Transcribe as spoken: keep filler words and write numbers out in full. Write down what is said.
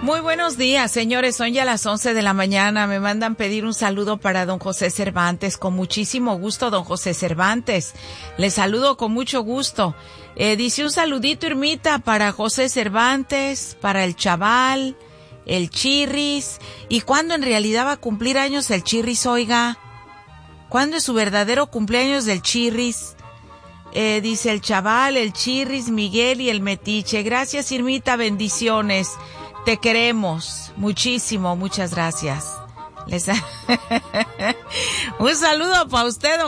Muy buenos días, señores. Son ya las once de la mañana. Me mandan pedir un saludo para don José Cervantes. Con muchísimo gusto, don José Cervantes. Le saludo con mucho gusto. Eh, dice un saludito, Irmita, para José Cervantes, para el chaval, el Chirris. ¿Y cuándo en realidad va a cumplir años el Chirris, oiga? ¿Cuándo es su verdadero cumpleaños del Chirris? Eh, dice el chaval, el Chirris, Miguel y el Metiche. Gracias, Irmita, bendiciones. Te queremos muchísimo, muchas gracias. Les un saludo para usted, don